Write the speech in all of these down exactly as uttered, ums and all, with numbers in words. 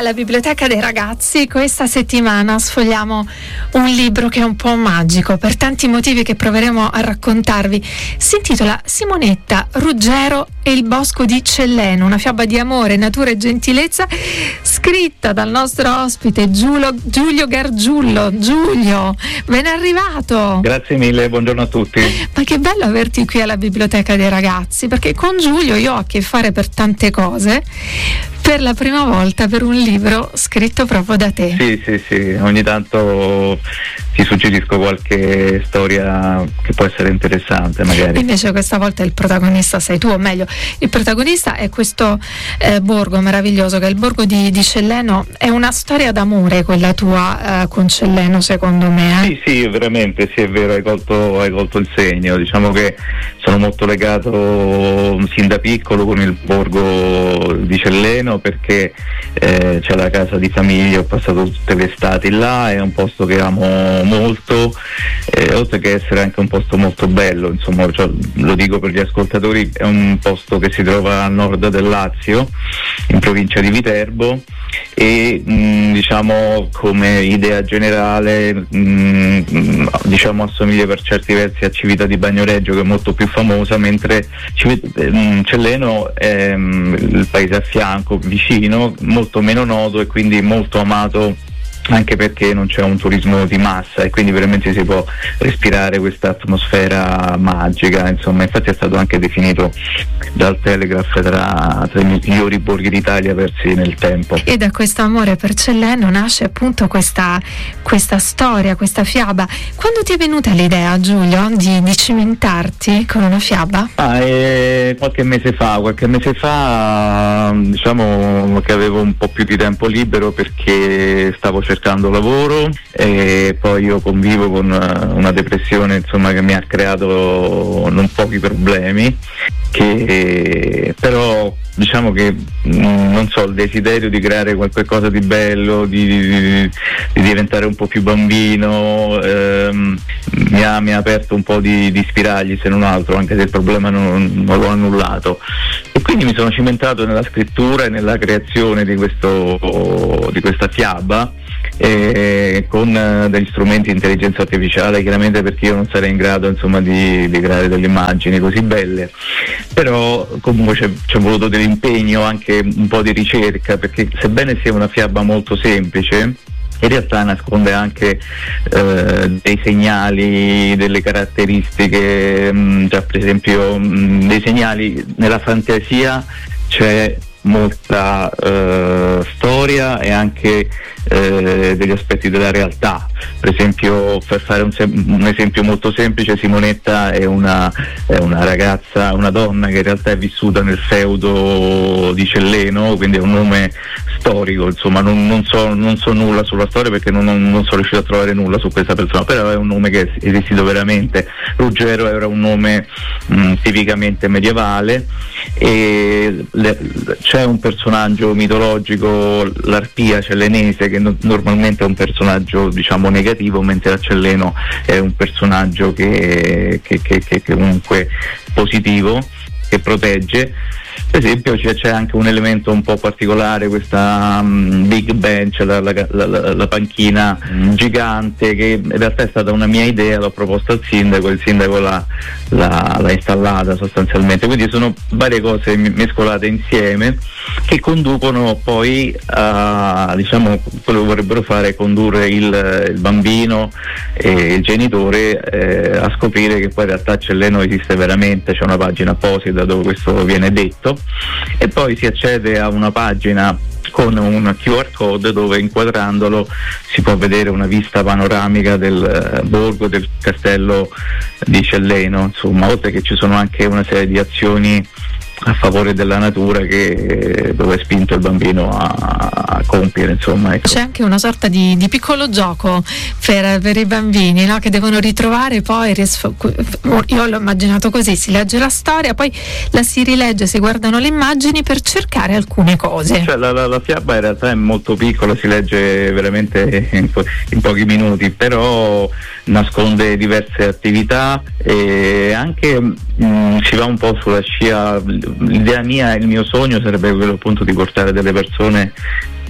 alla Biblioteca dei Ragazzi. Questa settimana sfogliamo un libro che è un po' magico per tanti motivi che proveremo a raccontarvi. Si intitola Simonetta, Ruggero e il bosco di Celleno, una fiaba di amore, natura e gentilezza, scritta dal nostro ospite Giulio, Giulio Gargiullo. Giulio, ben arrivato. Grazie mille, buongiorno a tutti. Ma che bello averti qui alla Biblioteca dei Ragazzi, perché con Giulio io ho a che fare per tante cose, per la prima volta per un libro scritto proprio da te. Sì, sì, sì, ogni tanto ti suggerisco qualche storia che può essere interessante magari. Invece questa volta il protagonista sei tu, o meglio, il protagonista è questo eh, borgo meraviglioso che è il borgo di, di Celleno. È una storia d'amore quella tua eh, con Celleno, secondo me. Eh? Sì, sì, veramente, sì, è vero, hai colto, hai colto il segno. Diciamo che sono molto legato sin da piccolo con il borgo di Celleno, perché eh, c'è la casa di famiglia, ho passato tutte le estati là, è un posto che amo molto, eh, oltre che essere anche un posto molto bello, insomma, cioè, lo dico per gli ascoltatori, è un posto che si trova a nord del Lazio, in provincia di Viterbo, e mh, diciamo come idea generale mh, diciamo assomiglia per certi versi a Civita di Bagnoregio, che è molto più famosa, mentre mh, Celleno è mh, il paese a fianco, vicino, molto meno noto e quindi molto amato, anche perché non c'è un turismo di massa e quindi veramente si può respirare questa atmosfera magica. Insomma, infatti è stato anche definito dal Telegraph tra, tra i migliori borghi d'Italia persi nel tempo. E da questo amore per Celleno nasce appunto questa, questa storia, questa fiaba. Quando ti è venuta l'idea, Giulio, di, di cimentarti con una fiaba? Ah, eh, qualche mese fa, qualche mese fa diciamo che avevo un po' più di tempo libero perché stavo cercando lavoro e poi io convivo con una depressione, insomma, che mi ha creato non pochi problemi, che però diciamo che mh, non so, il desiderio di creare qualcosa di bello, di, di, di diventare un po' più bambino, ehm, mi, ha, mi ha aperto un po' di, di spiragli, se non altro, anche se il problema non, non l'ho annullato, e quindi mi sono cimentato nella scrittura e nella creazione di, questo, di questa fiaba, e con uh, degli strumenti di intelligenza artificiale, chiaramente, perché io non sarei in grado, insomma, di, di creare delle immagini così belle, però comunque c'è, c'è voluto dell'impegno, anche un po' di ricerca, perché sebbene sia una fiaba molto semplice, in realtà nasconde anche eh, dei segnali, delle caratteristiche, mh, già per esempio mh, dei segnali nella fantasia. C'è molta eh, storia e anche eh, degli aspetti della realtà. Per esempio, per fare un, sem- un esempio molto semplice, Simonetta è una, è una ragazza, una donna che in realtà è vissuta nel feudo di Celleno, quindi è un nome storico, insomma, non, non, so, non so nulla sulla storia perché non, non, non sono riuscito a trovare nulla su questa persona, però è un nome che è esistito veramente. Ruggero era un nome mh, tipicamente medievale, e le, c'è un personaggio mitologico, l'arpia cellenese, che no, normalmente è un personaggio, diciamo, negativo, mentre a Celleno è un personaggio che, che, che, che comunque positivo, che protegge. Per esempio c'è, c'è anche un elemento un po' particolare, questa um, big bench, la, la, la, la panchina mm. gigante, che in realtà è stata una mia idea, l'ho proposta al sindaco, il sindaco l'ha, l'ha, l'ha installata sostanzialmente, quindi sono varie cose mescolate insieme che conducono poi a, diciamo, quello che vorrebbero fare è condurre il, il bambino e il genitore eh, a scoprire che poi in realtà Celleno esiste veramente. C'è una pagina apposita dove questo viene detto, e poi si accede a una pagina con un Q R code dove, inquadrandolo, si può vedere una vista panoramica del uh, borgo, del castello di Celleno, insomma, oltre che ci sono anche una serie di azioni a favore della natura che dove è spinto il bambino a, a compiere, insomma, ecco. C'è anche una sorta di, di piccolo gioco per, per i bambini, no? Che devono ritrovare poi, io l'ho immaginato così, si legge la storia, poi la si rilegge, si guardano le immagini per cercare alcune cose. Cioè, la, la, la fiaba in realtà è molto piccola, si legge veramente in, po- in pochi minuti, però nasconde diverse attività e anche mh, si va un po' sulla scia. L'idea mia, il mio sogno sarebbe quello appunto di portare delle persone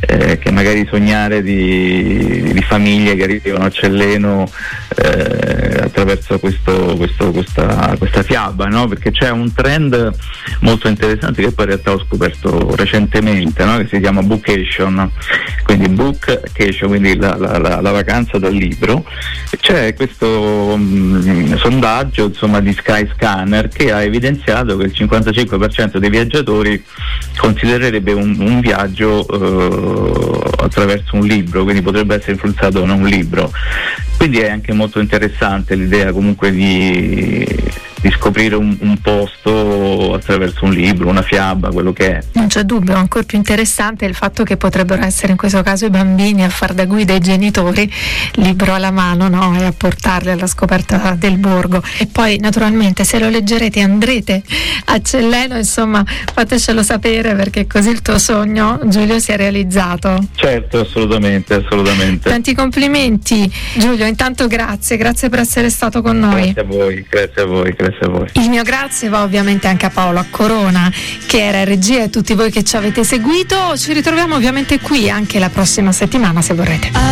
eh, che magari sognare di, di famiglie che arrivano a Celleno eh, attraverso questo, questo, questa, questa fiaba, no? Perché c'è un trend molto interessante che poi in realtà ho scoperto recentemente, no? Che si chiama bookation, quindi bookcation, quindi la, la, la, la vacanza dal libro. C'è questo mh, sondaggio insomma di Skyscanner che ha evidenziato che il cinquantacinque per cento dei viaggiatori considererebbe un, un viaggio eh, attraverso un libro, quindi potrebbe essere influenzato da un libro. Quindi è anche molto interessante l'idea comunque di, di scoprire un, un posto attraverso un libro, una fiaba, quello che è. Non c'è dubbio, ancora più interessante è il fatto che potrebbero essere in questo caso i bambini a far da guida ai genitori, libro alla mano, no? E a portarli alla scoperta del borgo. E poi naturalmente se lo leggerete e andrete a Celleno, insomma, fatecelo sapere, perché così il tuo sogno, Giulio, si è realizzato. Certo, assolutamente, assolutamente. Tanti complimenti, Giulio. Intanto grazie, grazie per essere stato con noi. Grazie a voi, grazie a voi, grazie a voi. Il mio grazie va ovviamente anche a Paolo Accorona, che era in regia, e a tutti voi che ci avete seguito. Ci ritroviamo ovviamente qui anche la prossima settimana, se vorrete.